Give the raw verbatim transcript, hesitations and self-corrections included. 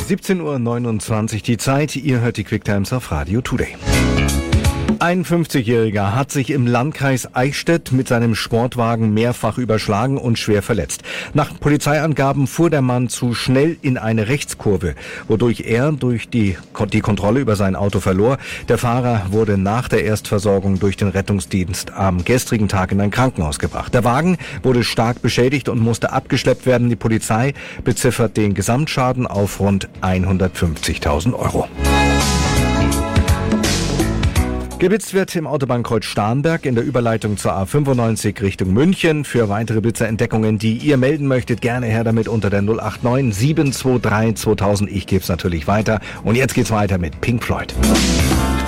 siebzehn Uhr neunundzwanzig die Zeit. Ihr hört die Quick Times auf Radio Today. Ein fünfzigjähriger hat sich im Landkreis Eichstätt mit seinem Sportwagen mehrfach überschlagen und schwer verletzt. Nach Polizeiangaben fuhr der Mann zu schnell in eine Rechtskurve, wodurch er durch die, die Kontrolle über sein Auto verlor. Der Fahrer wurde nach der Erstversorgung durch den Rettungsdienst am gestrigen Tag in ein Krankenhaus gebracht. Der Wagen wurde stark beschädigt und musste abgeschleppt werden. Die Polizei beziffert den Gesamtschaden auf rund hundertfünfzigtausend Euro. Geblitzt wird im Autobahnkreuz Starnberg in der Überleitung zur A fünfundneunzig Richtung München. Für weitere Blitzerentdeckungen, die ihr melden möchtet, gerne her damit unter der null acht neun sieben zwei drei zweitausend. Ich gebe es natürlich weiter. Und jetzt geht's weiter mit Pink Floyd.